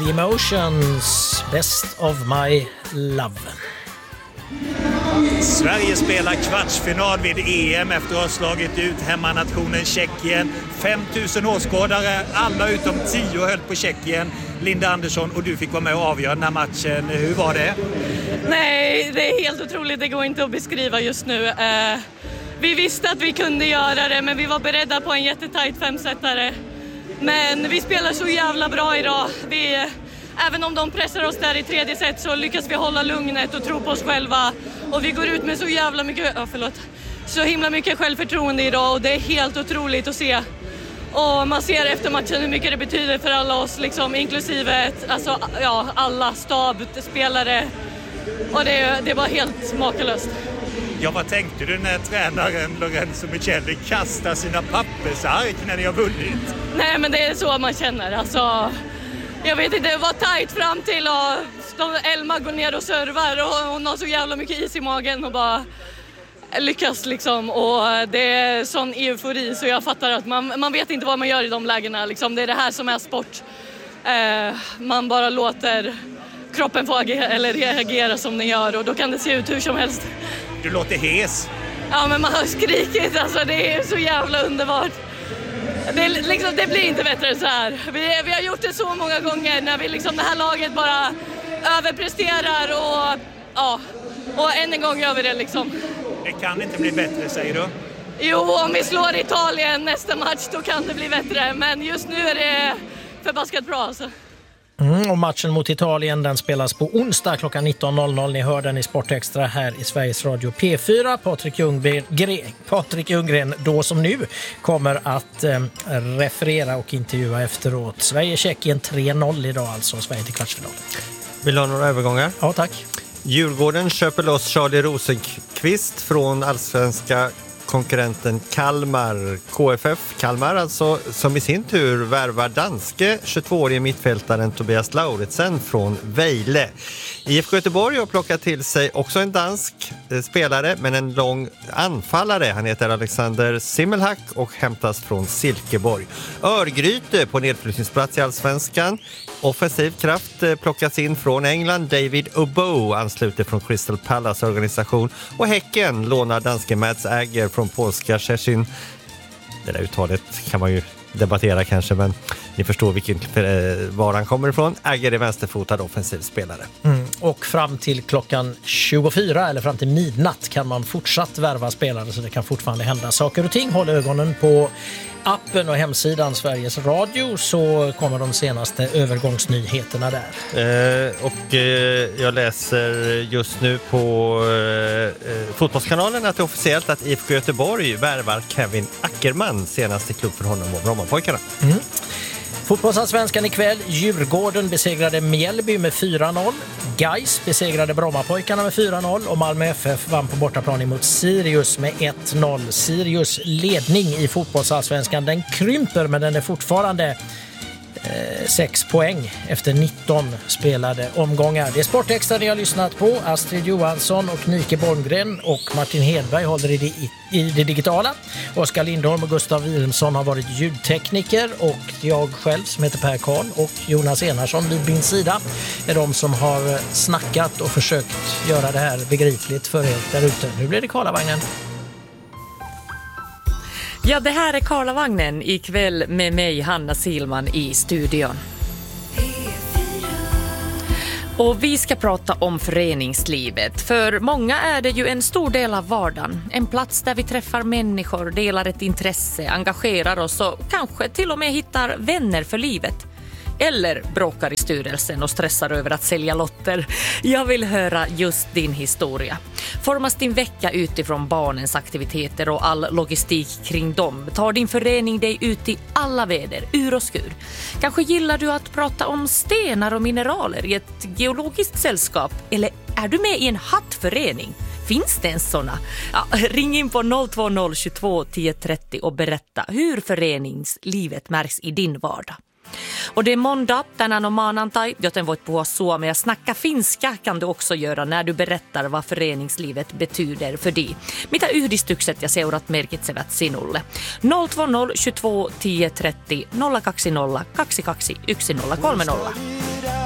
The Emotions, Best of My Love. Sverige spelar kvartsfinal vid EM efter att ha slagit ut hemmanationen Tjeckien. 5000 åskådare, alla utom 10 höll på Tjeckien. Linda Andersson, och du fick vara med och avgöra den här matchen. Hur var det? Nej, det är helt otroligt. Det går inte att beskriva just nu. Vi visste att vi kunde göra det, men vi var beredda på en jättetajt 5-setare. Men vi spelar så jävla bra idag. Även om de pressar oss där i tredje set så lyckas vi hålla lugnet och tro på oss själva. Och vi går ut med så himla mycket självförtroende idag, och det är helt otroligt att se. Och man ser efter matchen hur mycket det betyder för alla oss, liksom, inklusive alla stabspelare. Och det var helt makalöst. Ja, vad tänkte du när tränaren Lorenzo Michelli kastar sina pappersark när ni har vunnit? Nej, men det är så man känner. Alltså, jag vet inte, det var tajt fram till och Elma går ner och servar och hon har så jävla mycket is i magen och bara lyckas liksom. Och det är sån eufori så jag fattar att man vet inte vad man gör i de lägena. Liksom. Det är det här som är sport. Man bara låter kroppen få reagera som den gör, och då kan det se ut hur som helst. Du låter hes. Ja, men man har skrikit, alltså det är så jävla underbart. Det blir inte bättre än så här. Vi har gjort det så många gånger när vi det här laget bara överpresterar och än en gång gör vi det liksom. Det kan inte bli bättre, säger du? Jo, om vi slår Italien nästa match då kan det bli bättre, men just nu är det förbaskat bra alltså. Och matchen mot Italien, den spelas på onsdag klockan 19.00. Ni hör den i Sportextra här i Sveriges Radio P4. Patrik Ljunggren då som nu kommer att referera och intervjua efteråt. Sverige-Tjeckien 3-0 idag, alltså Sverige till kvartsfinal. Vill du ha några övergångar? Ja, tack. Djurgården köper loss Charlie Rosenqvist från allsvenska konkurrenten Kalmar. KFF Kalmar alltså, som i sin tur värvar danske 22-årige mittfältaren Tobias Lauritsen från Vejle. IFK Göteborg har plockat till sig också en dansk spelare, men en lång anfallare. Han heter Alexander Simmelhack och hämtas från Silkeborg. Örgryte på nedflyttningsplats i allsvenskan. Offensiv kraft plockas in från England. David Obo ansluter från Crystal Palace organisation. Och Häcken lånar danske Mats Agger från polska Szczecin. Det där uttalet kan man ju debattera kanske, men ni förstår var han kommer ifrån. Agger är vänsterfotad offensiv spelare. Och fram till klockan 24 eller fram till midnatt kan man fortsatt värva spelare, så det kan fortfarande hända saker och ting. Håll ögonen på appen och hemsidan Sveriges Radio, så kommer de senaste övergångsnyheterna där. Jag läser just nu på Fotbollskanalen att det är officiellt att IFK Göteborg värvar Kevin Ackerman, senaste klubb för honom och Brommapojkarna. Fotbollsallsvenskan ikväll. Djurgården besegrade Mjällby med 4-0. Gais besegrade Brommapojkarna med 4-0 och Malmö FF vann på bortaplan emot Sirius med 1-0. Sirius ledning i fotbollsallsvenskan, den krymper, men den är fortfarande 6 poäng efter 19 spelade omgångar. Det är Sportextra ni har lyssnat på. Astrid Johansson och Nike Borngren och Martin Hedberg håller i det digitala. Oskar Lindholm och Gustav Wilhelmsson har varit ljudtekniker, och jag själv som heter Per Karl och Jonas Enarsson vid min sida är de som har snackat och försökt göra det här begripligt för er där ute. Nu blir det Karlavagnen. Ja, det här är Karlavagnen ikväll med mig, Hanna Silman, i studion. Och vi ska prata om föreningslivet. För många är det ju en stor del av vardagen. En plats där vi träffar människor, delar ett intresse, engagerar oss och kanske till och med hittar vänner för livet. Eller bråkar i styrelsen och stressar över att sälja lotter. Jag vill höra just din historia. Formas din vecka utifrån barnens aktiviteter och all logistik kring dem? Tar din förening dig ut i alla väder, ur och skur? Kanske gillar du att prata om stenar och mineraler i ett geologiskt sällskap? Eller är du med i en hattförening? Finns det en såna? Ja, ring in på 020 22 10 30 och berätta hur föreningslivet märks i din vardag. Och det är måndag, tänään on maanantai, joten voit puhua suomea. Snacka finska kan du också göra när du berättar vad föreningslivet betyder för dig. Mitä yhdistykset ja seurat merkitsevät sinulle? 020 22 10 30 020 22 1030.